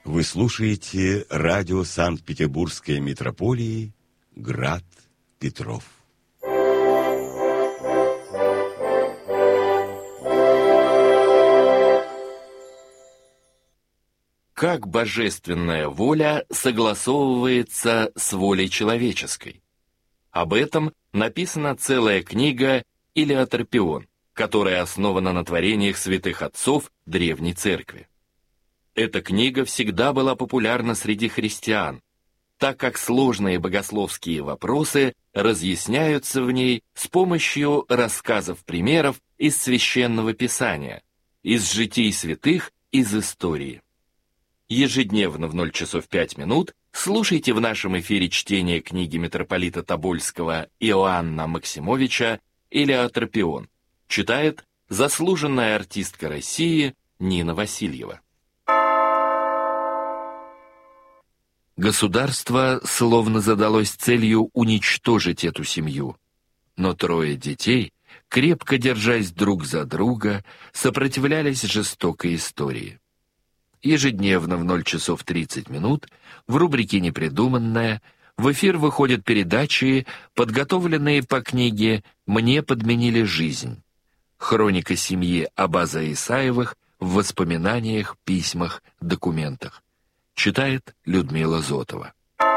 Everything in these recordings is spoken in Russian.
Вы слушаете радио Санкт-Петербургской митрополии «Град Петров». Как божественная воля согласовывается с волей человеческой? Об этом написана целая книга «Илиоторпион», которая основана на творениях святых отцов Древней Церкви. Эта книга всегда была популярна среди христиан, так как сложные богословские вопросы разъясняются в ней с помощью рассказов-примеров из Священного Писания, из житий святых, из истории. Ежедневно в 0 часов 5 минут слушайте в нашем эфире чтение книги митрополита Тобольского Иоанна Максимовича «Илиоторпион». Читает заслуженная артистка России Нина Васильева. Государство словно задалось целью уничтожить эту семью, но 3 детей, крепко держась друг за друга, сопротивлялись жестокой истории. Ежедневно в 0 часов 30 минут в рубрике «Непридуманное» в эфир выходят передачи, подготовленные по книге «Мне подменили жизнь». Хроника семьи Абаза Исаевых в воспоминаниях, письмах, документах. Читает Людмила Зотова.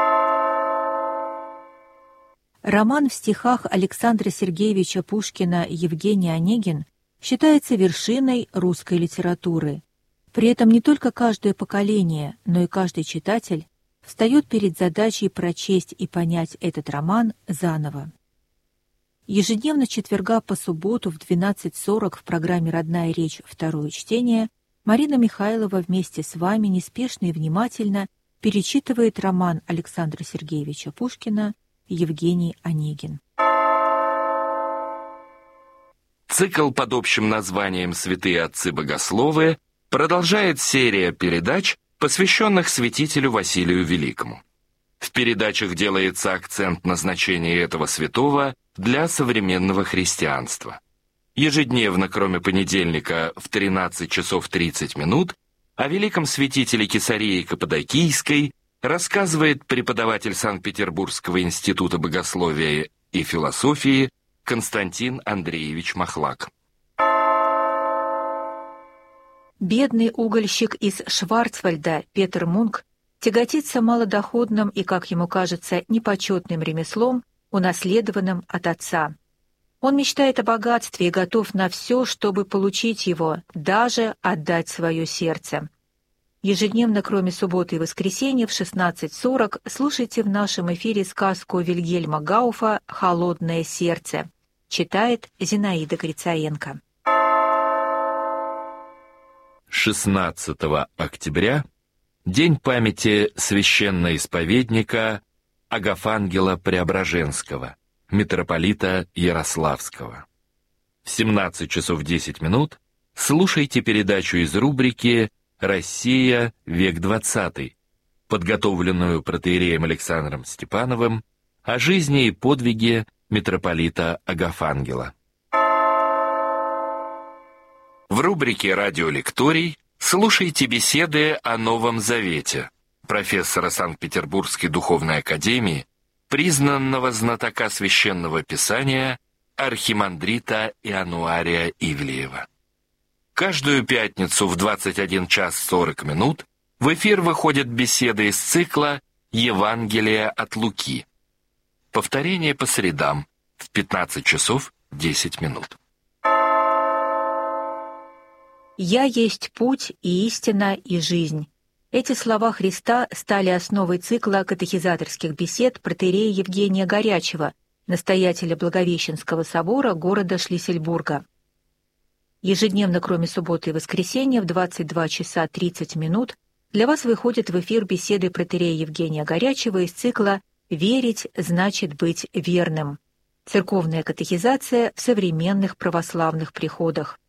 Роман в стихах Александра Сергеевича Пушкина «Евгений Онегин» считается вершиной русской литературы. При этом не только каждое поколение, но и каждый читатель встает перед задачей прочесть и понять этот роман заново. Ежедневно с четверга по субботу в 12:40 в программе «Родная речь. Второе чтение» Марина Михайлова вместе с вами неспешно и внимательно перечитывает роман Александра Сергеевича Пушкина «Евгений Онегин». Цикл под общим названием «Святые отцы-богословы» продолжает серия передач, посвященных святителю Василию Великому. В передачах делается акцент на значении этого святого для современного христианства. Ежедневно, кроме понедельника, в 13 часов 30 минут, о великом святителе Кесарии Каппадокийской рассказывает преподаватель Санкт-Петербургского института богословия и философии Константин Андреевич Махлак. Бедный угольщик из Шварцвальда Петер Мунк тяготится малодоходным и, как ему кажется, непочетным ремеслом, унаследованным от отца. Он мечтает о богатстве и готов на все, чтобы получить его, даже отдать свое сердце. Ежедневно, кроме субботы и воскресенья, в 16:40 слушайте в нашем эфире сказку Вильгельма Гауфа «Холодное сердце». Читает Зинаида Грицаенко. 16 октября – День памяти священноисповедника Агафангела Преображенского, митрополита Ярославского. В 17 часов 10 минут слушайте передачу из рубрики «Россия. Век XX», подготовленную протоиереем Александром Степановым, о жизни и подвиге митрополита Агафангела. В рубрике «Радиолекторий» слушайте беседы о Новом Завете профессора Санкт-Петербургской духовной академии, признанного знатока Священного Писания архимандрита Иануария Ивлеева. Каждую пятницу в 21 час 40 минут в эфир выходят беседы из цикла «Евангелие от Луки». Повторение по средам в 15 часов 10 минут. «Я есть путь и истина и жизнь». Эти слова Христа стали основой цикла катехизаторских бесед протоиерея Евгения Горячева, настоятеля Благовещенского собора города Шлиссельбурга. Ежедневно, кроме субботы и воскресенья, в 22 часа 30 минут для вас выходят в эфир беседы протоиерея Евгения Горячева из цикла «Верить значит быть верным». Церковная катехизация в современных православных приходах.